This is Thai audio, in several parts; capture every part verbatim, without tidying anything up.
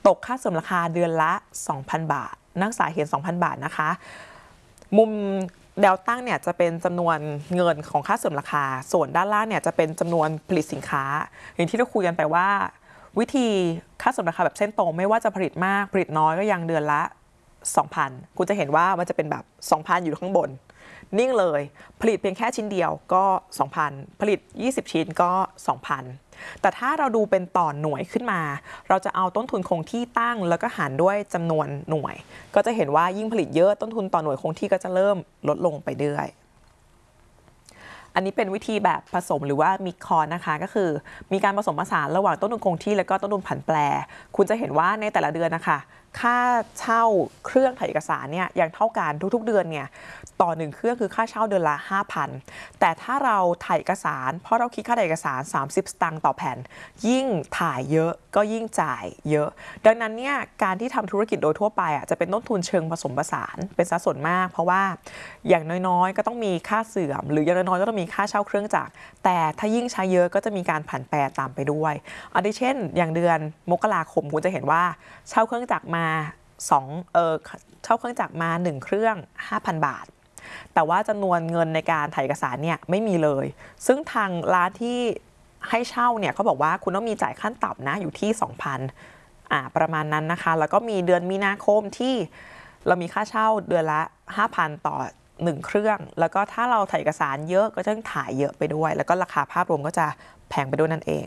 ตกค่าเสริมราคาเดือนละ สองพัน บาทนักศึกษาเห็น สองพัน บาทนะคะมุมแนวตั้งเนี่ยจะเป็นจำนวนเงินของค่าเสริมราคาส่วนด้านล่างเนี่ยจะเป็นจำนวนผลิตสินค้าอย่างที่เราคุยกันไปว่าวิธีค่าเสริมราคาแบบเส้นตรงไม่ว่าจะผลิตมากผลิตน้อยก็ยังเดือนละ สองพัน คุณจะเห็นว่ามันจะเป็นแบบ สองพัน อยู่ข้างบนนิ่งเลยผลิตเพียงแค่ชิ้นเดียวก็ สองพัน ผลิตยี่สิบชิ้นก็ สองพัน แต่ถ้าเราดูเป็นต่อหน่วยขึ้นมาเราจะเอาต้นทุนคงที่ตั้งแล้วก็หารด้วยจำนวนหน่วยก็จะเห็นว่ายิ่งผลิตเยอะต้นทุนต่อหน่วยคงที่ก็จะเริ่มลดลงไปเรื่อยอันนี้เป็นวิธีแบบผสมหรือว่ามิกคอร์นะคะก็คือมีการผสมผสานระหว่างต้นทุนคงที่แล้วก็ต้นทุนผันแปรคุณจะเห็นว่าในแต่ละเดือนนะคะค่าเช่าเครื่องถ่ายเอกสารเนี่ยยังเท่ากันทุกๆเดือนเนี่ยต่อหนึ่งเครื่องคือค่าเช่าเดือนละ ห้าพัน แต่ถ้าเราถ่ายเอกสารเพราะเราคิดค่าถ่ายเอกสารสามสิบสตางค์ต่อแผ่นยิ่งถ่ายเยอะก็ยิ่งจ่ายเยอะดังนั้นเนี่ยการที่ทำธุรกิจโดยทั่วไปอ่ะจะเป็นต้นทุนเชิงผสมผสานเป็นสัดส่วนมากเพราะว่าอย่างน้อยๆก็ต้องมีค่าเสื่อมหรืออย่างน้อยๆก็ต้องมีค่าเช่าเครื่องจักรแต่ถ้ายิ่งใช้เยอะก็จะมีการผันแปรตามไปด้วยอันที่เช่นอย่างเดือนมกราคมคุณจะเห็นว่าเช่าเครื่องจักรมาสองเออเช่าเครื่องจักรมาหนึ่งเครื่อง ห้าพัน บาทแต่ว่าจำนวนเงินในการถ่ายเอกสารเนี่ยไม่มีเลยซึ่งทางร้านที่ให้เช่าเนี่ยเขาบอกว่าคุณต้องมีจ่ายขั้นต่ำนะอยู่ที่ สองพัน อ่าประมาณนั้นนะคะแล้วก็มีเดือนมีนาคมที่เรามีค่าเช่าเดือนละ ห้าพัน ต่อหนึ่งเครื่องแล้วก็ถ้าเราถ่ายเอกสารเยอะก็จะต้องถ่ายเยอะไปด้วยแล้วก็ราคาภาพรวมก็จะแพงไปด้วยนั่นเอง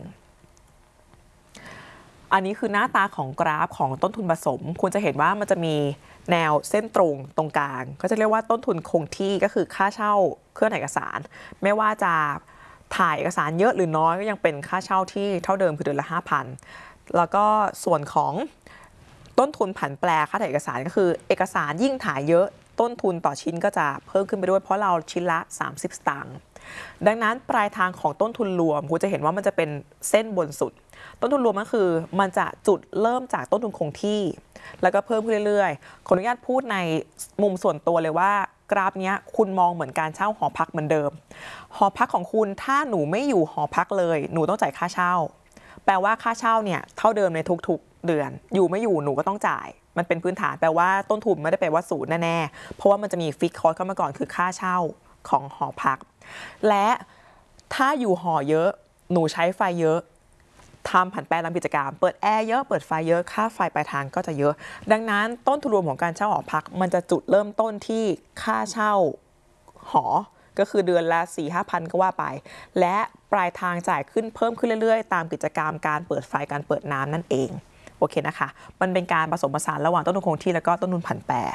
อันนี้คือหน้าตาของกราฟของต้นทุนผสมคุณจะเห็นว่ามันจะมีแนวเส้นตรงตรงกลางก็จะเรียกว่าต้นทุนคงที่ก็คือค่าเช่าเครื่องถ่ายเอกสารไม่ว่าจะถ่ายเอกสารเยอะหรือน้อยก็ยังเป็นค่าเช่าที่เท่าเดิมคือเดือนละ ห้าพัน แล้วก็ส่วนของต้นทุนผันแปรค่าถ่ายเอกสารก็คือเอกสารยิ่งถ่ายเยอะต้นทุนต่อชิ้นก็จะเพิ่มขึ้นไปด้วยเพราะเราชิ้นละสามสิบสตางค์ดังนั้นปลายทางของต้นทุนรวมคุณจะเห็นว่ามันจะเป็นเส้นบนสุดต้นทุนรวมก็คือมันจะจุดเริ่มจากต้นทุนคงที่แล้วก็เพิ่มขึ้นเรื่อยๆขออนุญาตพูดในมุมส่วนตัวเลยว่ากราฟนี้คุณมองเหมือนการเช่าหอพักเหมือนเดิมหอพักของคุณถ้าหนูไม่อยู่หอพักเลยหนูต้องจ่ายค่าเช่าแปลว่าค่าเช่าเนี่ยเท่าเดิมในทุกๆเดือนอยู่ไม่อยู่หนูก็ต้องจ่ายมันเป็นพื้นฐานแปลว่าต้นทุนไม่ได้แปลว่าศูนย์แน่ๆเพราะว่ามันจะมีฟิกคอร์สเข้ามาก่อนคือค่าเช่าของหอพักและถ้าอยู่หอเยอะหนูใช้ไฟเยอะทำผันแปรตามกิจกรรมเปิดแอร์เยอะเปิดไฟเยอะค่าไฟปลายทางก็จะเยอะดังนั้นต้นทุนรวมของการเช่าหอพักมันจะจุดเริ่มต้นที่ค่าเช่าหอก็คือเดือนละ สี่ห้าพัน ก็ว่าไปและปลายทางจ่ายขึ้นเพิ่มขึ้นเรื่อยๆตามกิจกรรมการเปิดไฟการเปิดน้ำนั่นเองโอเคนะคะมันเป็นการผสมผสานระหว่างต้นทุนคงที่แล้วก็ต้นทุนผันแปร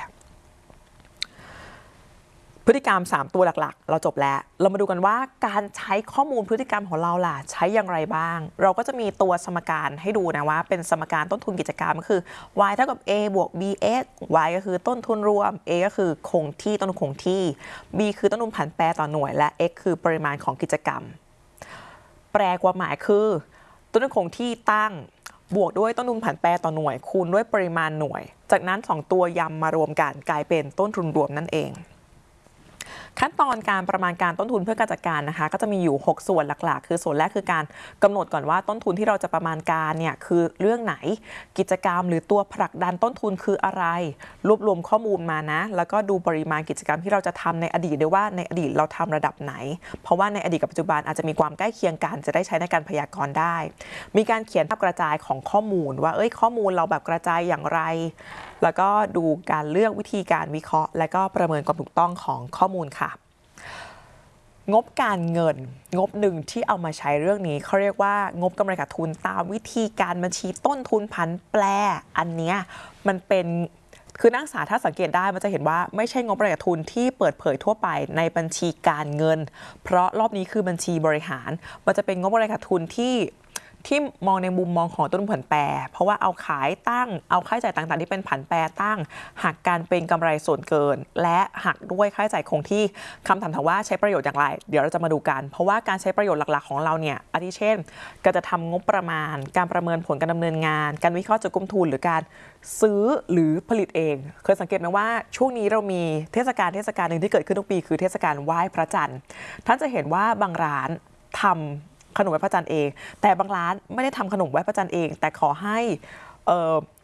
พฤติกรรมสามตัวหลักๆเราจบแล้วเรามาดูกันว่าการใช้ข้อมูลพฤติกรรมของเราล่ะใช้อย่างไรบ้างเราก็จะมีตัวสมการให้ดูนะว่าเป็นสมการต้นทุนกิจกรรมก็คือ y เท่ากับ a บวก bx y ก็คือต้นทุนรวม a ก็คือคงที่ต้นทุนคงที่ b คือต้นทุนผันแปรต่อหน่วยและ x คือปริมาณของกิจกรรมแปลความหมายคือต้นทุนคงที่ตั้งบวกด้วยต้นทุนผันแปรต่อหน่วยคูณด้วยปริมาณหน่วยจากนั้นสองตัวยำมารวมกันกลายเป็นต้นทุนรวมนั่นเองขั้นตอนการประมาณการต้นทุนเพื่อการจัดการนะคะก็จะมีอยู่หกส่วนหลักๆคือส่วนแรกคือการกำหนดก่อนว่าต้นทุนที่เราจะประมาณการเนี่ยคือเรื่องไหนกิจกรรมหรือตัวผลักดันต้นทุนคืออะไรรวบรวมข้อมูลมานะแล้วก็ดูปริมาณกิจกรรมที่เราจะทำในอดีตด้วยว่าในอดีตเราทำระดับไหนเพราะว่าในอดีตกับปัจจุบันอาจจะมีความใกล้เคียงกันจะได้ใช้ในการพยากรณ์ได้มีการเขียนภาพกระจายของข้อมูลว่าเอ้ยข้อมูลเราแบบกระจายอย่างไรแล้วก็ดูการเลือกวิธีการวิเคราะห์และก็ประเมินความถูกต้องของข้อมูลค่ะงบการเงินงบหนึ่งที่เอามาใช้เรื่องนี้เขาเรียกว่างบกำไรขาดทุนตามวิธีการบัญชีต้นทุนผันแปรอันนี้มันเป็นคือนักศึกษาถ้าสังเกตได้มันจะเห็นว่าไม่ใช่งบกำไรขาดทุนที่เปิดเผยทั่วไปในบัญชีการเงินเพราะรอบนี้คือบัญชีบริหารมันจะเป็นงบกำไรขาดทุนที่ที่มองในมุมมองของต้นทุนผันแปรเพราะว่าเอาขายตั้งเอาค่าใช้จ่ายต่างๆที่เป็นผันแปรตั้งหักการเป็นกำไรส่วนเกินและหักด้วยค่าใช้จ่ายคงที่คำถามถามว่าใช้ประโยชน์อย่างไรเดี๋ยวเราจะมาดูกันเพราะว่าการใช้ประโยชน์หลักๆของเราเนี่ยอาทิเช่นการจะทำงบประมาณการประเมินผลการดำเนินงานการวิเคราะห์จุดกลุ่มทุนหรือการซื้อหรือผลิตเองเคยสังเกตไหมว่าช่วงนี้เรามีเทศกาลเทศกาลหนึ่งที่เกิดขึ้นทุกปีคือเทศกาลไหว้พระจันทร์ท่านจะเห็นว่าบางร้านทำขนมไหว้พระจันทร์เองแต่บางร้านไม่ได้ทำขนมไหว้พระจันทร์เองแต่ขอให้